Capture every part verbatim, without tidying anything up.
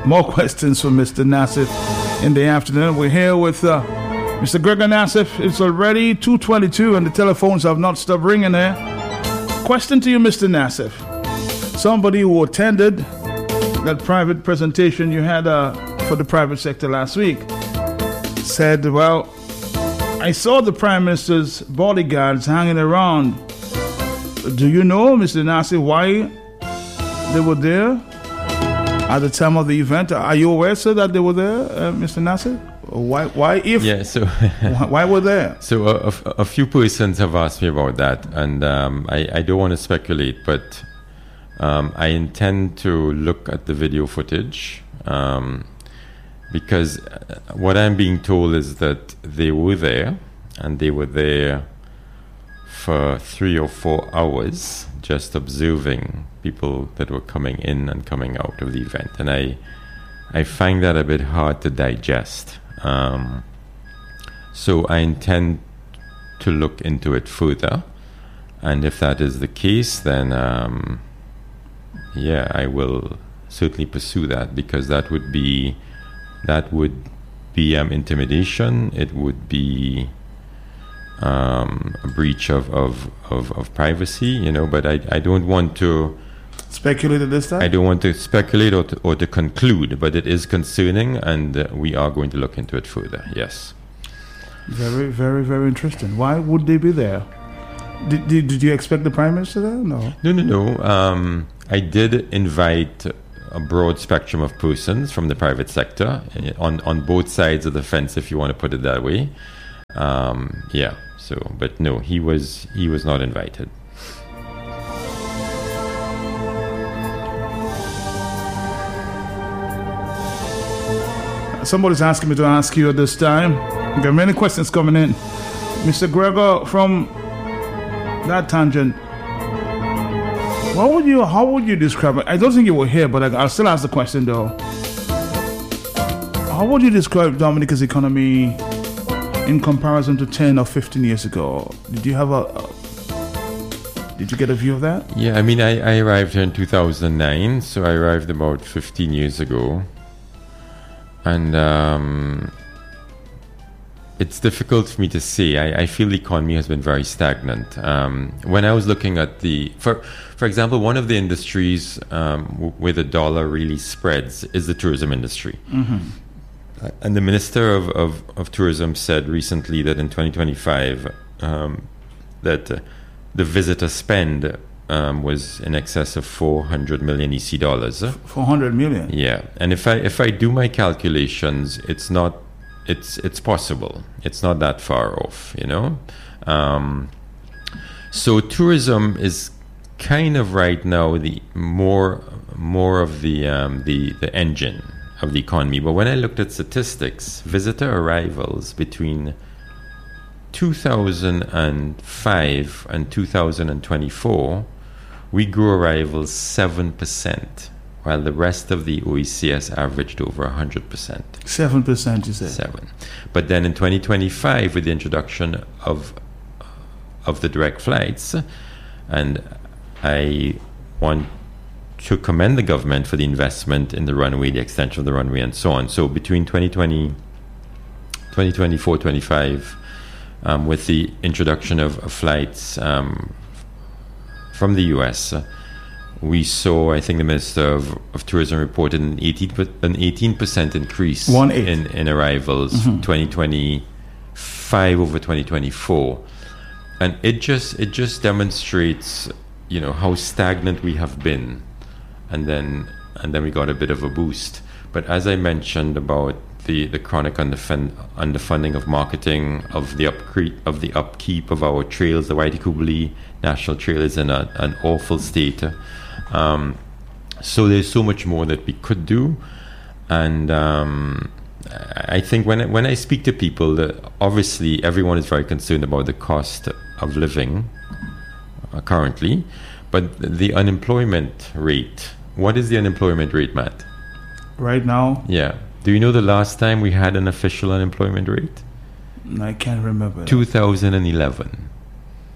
more questions for Mister Nassif in the afternoon. We're here with uh, Mister Gregor Nassif. It's already two twenty-two and the telephones have not stopped ringing there. Question to you, Mister Nassif. Somebody who attended that private presentation you had uh, for the private sector last week said, well, I saw the Prime Minister's bodyguards hanging around. Do you know, Mister Nassif, why they were there at the time of the event? Are you aware, sir, that they were there, uh, Mister Nassif? Why, why, if, yeah, so why, why were there? So a, a, a few persons have asked me about that, and um, I, I don't want to speculate, but um, I intend to look at the video footage um, because what I'm being told is that they were there, and they were there for three or four hours just observing people that were coming in and coming out of the event, and I I find that a bit hard to digest. Um, so I intend to look into it further, and if that is the case, then um, yeah, I will certainly pursue that, because that would be that would be um, intimidation. It would be um, a breach of, of, of, of privacy, you know. But I I don't want to speculate at this time? I don't want to speculate or to, or to conclude, but it is concerning, and uh, we are going to look into it further, yes. Very, very, very interesting. Why would they be there? Did, did, did you expect the Prime Minister there? No. No, no, no. Um, I did invite a broad spectrum of persons from the private sector on, on both sides of the fence, if you want to put it that way. Um, yeah, so, but no, he was he was not invited. Somebody's asking me to ask you at this time. There are many questions coming in. Mister Gregor, from that tangent, what would you, how would you describe it? I don't think you were here, but I, I'll still ask the question though. How would you describe Dominica's economy in comparison to ten or fifteen years ago? Did you have a, a did you get a view of that? Yeah, I mean, I, I arrived here in two thousand nine, so I arrived about fifteen years ago. And um, it's difficult for me to say. I, I feel the economy has been very stagnant. Um, when I was looking at the, for for example, one of the industries um, w- where the dollar really spreads is the tourism industry. Mm-hmm. Uh, and the Minister of, of, of Tourism said recently that in twenty twenty-five, um, that uh, the visitor spend Um, was in excess of four hundred million E C dollars. four hundred million. Yeah, and if I if I do my calculations, it's not it's it's possible. It's not that far off, you know. Um, so tourism is kind of right now the more more of the um, the the engine of the economy. But when I looked at statistics, visitor arrivals between two thousand five and two thousand twenty-four, we grew arrivals seven percent, while the rest of the O E C S averaged over one hundred percent. seven percent, you said? Seven. But then in twenty twenty-five, with the introduction of of the direct flights, and I want to commend the government for the investment in the runway, the extension of the runway, and so on. So between twenty twenty, twenty twenty-four, twenty-five, Um, with the introduction of, of flights um, from the U S, uh, we saw, I think the Minister of, of Tourism reported an eighteen an eighteen percent increase One eight. in, in arrivals, mm-hmm. twenty twenty-five over twenty twenty-four, and it just it just demonstrates, you know, how stagnant we have been, and then and then we got a bit of a boost. But as I mentioned about the, the chronic underfund, underfunding of marketing, of the upkeep of the upkeep of our trails, the Waitakubuli National Trail is in a, an awful state. Um, so there's so much more that we could do, and um, I think when I, when I speak to people, that obviously everyone is very concerned about the cost of living uh, currently, but the unemployment rate. What is the unemployment rate, Matt? Right now? Yeah. Do you know the last time we had an official unemployment rate? I can't remember. two thousand eleven.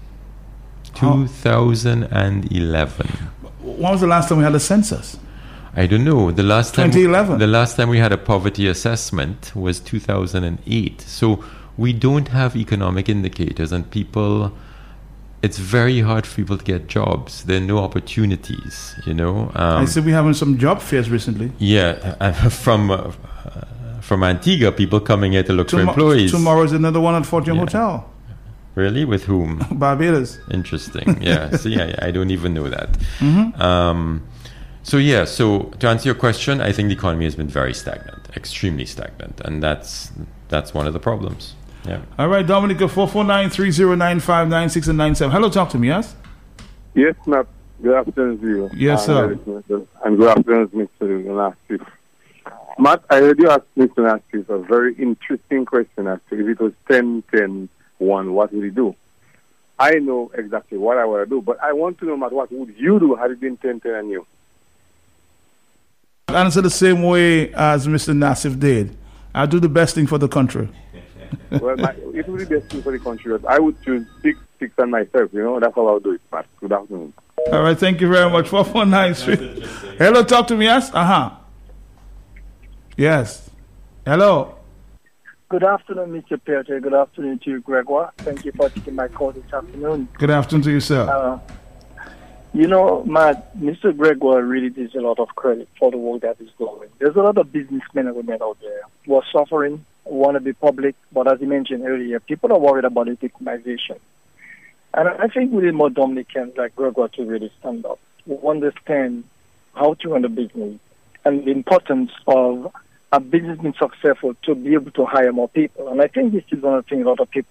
two thousand eleven. When was the last time we had a census? I don't know. The last time twenty eleven. the last time we had a poverty assessment was two thousand eight. So we don't have economic indicators, and people, it's very hard for people to get jobs. There are no opportunities, you know. Um, I said we're having some job fairs recently. Yeah, uh, from uh, from Antigua, people coming here to look Tomo- for employees. Tomorrow's another one at Fortune Yeah. Hotel. Really? With whom? Barbados. Interesting. Yeah. See, I, I don't even know that. Mm-hmm. Um, so yeah. So to answer your question, I think the economy has been very stagnant, extremely stagnant, and that's that's one of the problems. Yeah. All right, Dominica, four four nine, three zero nine five, nine six and nine seven. Hello, talk to me, yes? Yes, Matt. Good afternoon to you. Yes, sir. And good afternoon, Mister Nassif. Matt, I heard you ask Mister Nassif a very interesting question as to if it was ten, ten, one, what would he do? I know exactly what I would do, but I want to know, Matt, what would you do had it been ten, ten and you? I'll answer the same way as Mister Nassif did. I'll do the best thing for the country. Well, my, it would be the best thing for the country. But I would choose six, six and myself, you know. That's how I would do it, Matt. Good afternoon. All right, thank you very much. four four nine three. Hello, talk to me, yes? Uh-huh. Yes. Hello. Good afternoon, Mister Peter. Good afternoon to you, Gregoire. Thank you for taking my call this afternoon. Good afternoon to you, sir. Uh, you know, Matt, Mister Gregoire really deserves a lot of credit for the work that he's doing. There's a lot of businessmen and women out there who are suffering, who want to be public, but as you mentioned earlier, people are worried about the victimization. And I think we need more Dominicans like Gregoire to really stand up, who understand how to run a business and the importance of a business being successful to be able to hire more people. And I think this is one of the things a lot of people